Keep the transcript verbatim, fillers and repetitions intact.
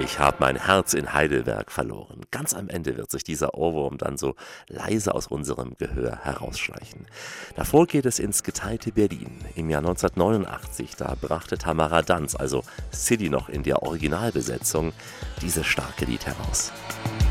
Ich habe mein Herz in Heidelberg verloren. Ganz am Ende wird sich dieser Ohrwurm dann so leise aus unserem Gehör herausschleichen. Davor geht es ins geteilte Berlin. Im Jahr neunzehnhundertneunundachtzig, da brachte Tamara Danz, also Silly noch in der Originalbesetzung, dieses starke Lied heraus.